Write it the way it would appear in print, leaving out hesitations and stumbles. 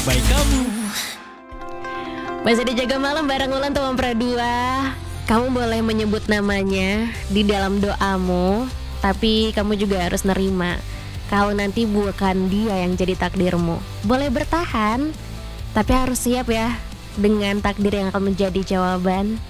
terbaik kamu. Masih dijaga malam bareng Ulan Tuh Mempra 2. Kamu boleh menyebut namanya di dalam doamu, tapi kamu juga harus nerima kalau nanti bukan dia yang jadi takdirmu. Boleh bertahan, tapi harus siap ya dengan takdir yang akan menjadi jawaban.